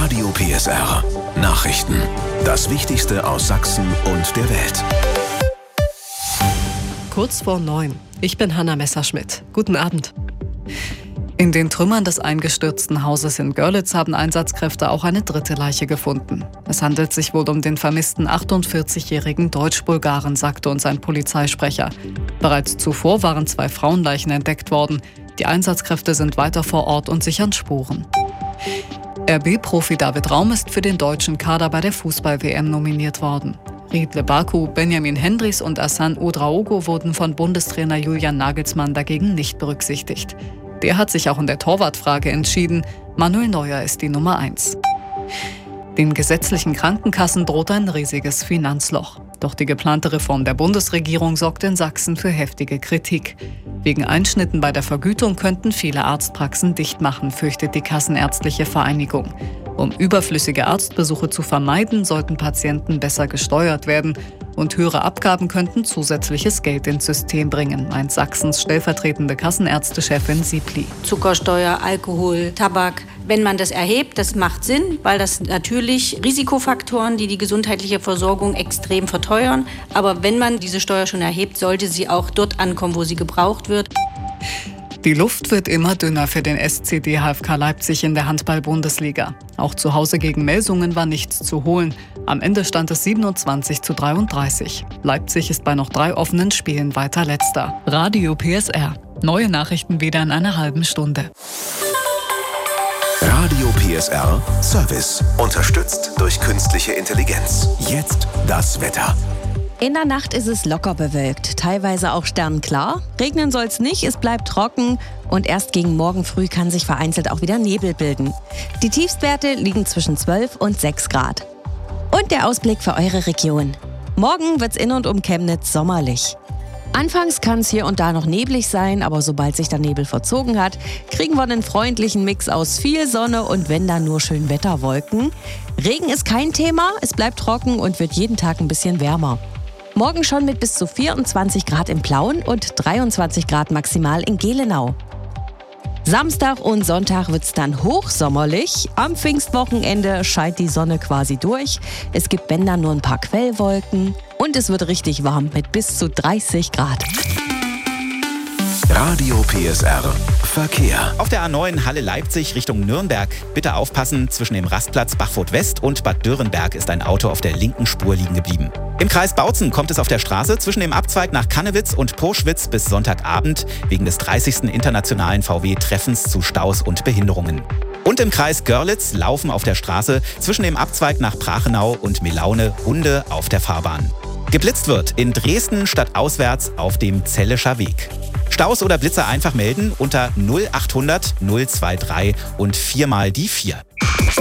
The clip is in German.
Radio PSR. Nachrichten. Das Wichtigste aus Sachsen und der Welt. Kurz vor 9. Ich bin Hanna Messerschmidt. Guten Abend. In den Trümmern des eingestürzten Hauses in Görlitz haben Einsatzkräfte auch eine dritte Leiche gefunden. Es handelt sich wohl um den vermissten 48-jährigen Deutsch-Bulgaren, sagte uns ein Polizeisprecher. Bereits zuvor waren 2 Frauenleichen entdeckt worden. Die Einsatzkräfte sind weiter vor Ort und sichern Spuren. RB-Profi David Raum ist für den deutschen Kader bei der Fußball-WM nominiert worden. Riedle Baku, Benjamin Hendricks und Hassan Ouedraogo wurden von Bundestrainer Julian Nagelsmann dagegen nicht berücksichtigt. Der hat sich auch in der Torwartfrage entschieden. Manuel Neuer ist die Nummer 1. Den gesetzlichen Krankenkassen droht ein riesiges Finanzloch. Doch die geplante Reform der Bundesregierung sorgt in Sachsen für heftige Kritik. Wegen Einschnitten bei der Vergütung könnten viele Arztpraxen dicht machen, fürchtet die Kassenärztliche Vereinigung. Um überflüssige Arztbesuche zu vermeiden, sollten Patienten besser gesteuert werden. Und höhere Abgaben könnten zusätzliches Geld ins System bringen, meint Sachsens stellvertretende Kassenärztechefin Siebli. Zuckersteuer, Alkohol, Tabak. Wenn man das erhebt, das macht Sinn, weil das natürlich Risikofaktoren, die die gesundheitliche Versorgung extrem verteuern. Aber wenn man diese Steuer schon erhebt, sollte sie auch dort ankommen, wo sie gebraucht wird. Die Luft wird immer dünner für den SCD HFK Leipzig in der Handball-Bundesliga. Auch zu Hause gegen Melsungen war nichts zu holen. Am Ende stand es 27:33. Leipzig ist bei noch 3 offenen Spielen weiter Letzter. Radio PSR. Neue Nachrichten wieder in einer halben Stunde. Radio PSR Service. Unterstützt durch künstliche Intelligenz. Jetzt das Wetter. In der Nacht ist es locker bewölkt, teilweise auch sternklar. Regnen soll es nicht, es bleibt trocken und erst gegen morgen früh kann sich vereinzelt auch wieder Nebel bilden. Die Tiefstwerte liegen zwischen 12 und 6 Grad. Und der Ausblick für eure Region. Morgen wird's in und um Chemnitz sommerlich. Anfangs kann es hier und da noch neblig sein, aber sobald sich der Nebel verzogen hat, kriegen wir einen freundlichen Mix aus viel Sonne und wenn dann nur Schönwetterwolken. Regen ist kein Thema, es bleibt trocken und wird jeden Tag ein bisschen wärmer. Morgen schon mit bis zu 24 Grad in Plauen und 23 Grad maximal in Gelenau. Samstag und Sonntag wird's dann hochsommerlich. Am Pfingstwochenende scheint die Sonne quasi durch. Es gibt wenn dann nur ein paar Quellwolken und es wird richtig warm mit bis zu 30 Grad. Radio PSR Verkehr. Auf der A9 Halle-Leipzig Richtung Nürnberg. Bitte aufpassen, zwischen dem Rastplatz Bachfurt West und Bad Dürrenberg ist ein Auto auf der linken Spur liegen geblieben. Im Kreis Bautzen kommt es auf der Straße zwischen dem Abzweig nach Kannewitz und Poschwitz bis Sonntagabend wegen des 30. internationalen VW-Treffens zu Staus und Behinderungen. Und im Kreis Görlitz laufen auf der Straße zwischen dem Abzweig nach Prachenau und Melaune Hunde auf der Fahrbahn. Geblitzt wird in Dresden stadtauswärts auf dem Zellischer Weg. Staus oder Blitzer einfach melden unter 0800 023 und 4 mal die 4.